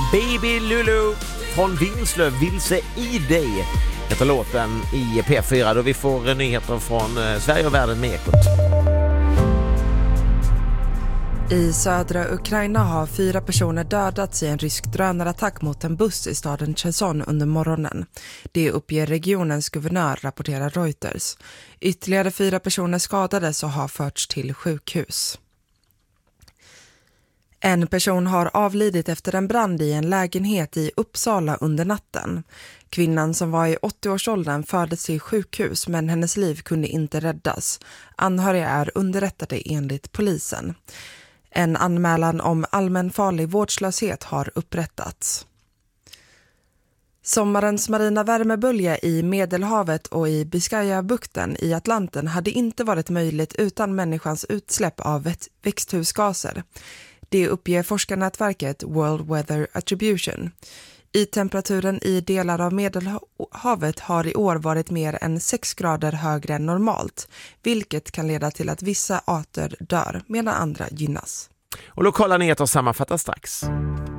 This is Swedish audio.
Baby Lulu från Vinslöv, Vilse i dig heter låten i P4 då vi får nyheter från Sverige och världen med Ekot. I södra Ukraina har 4 personer dödats i en rysk drönarattack mot en buss i staden Cherson under morgonen. Det uppger regionens guvernör, rapporterar Reuters. Ytterligare 4 personer skadades och har förts till sjukhus. En person har avlidit efter en brand i en lägenhet i Uppsala under natten. Kvinnan som var i 80-årsåldern fördes till sjukhus men hennes liv kunde inte räddas. Anhöriga är underrättade enligt polisen. En anmälan om allmänfarlig vårdslöshet har upprättats. Sommarens marina värmebölja i Medelhavet och i Biscayabukten i Atlanten hade inte varit möjligt utan människans utsläpp av växthusgaser. Det uppger forskarnätverket World Weather Attribution. I-temperaturen i delar av Medelhavet har i år varit mer än 6 grader högre än normalt, vilket kan leda till att vissa arter dör medan andra gynnas. Och lokala nyheter sammanfattas strax.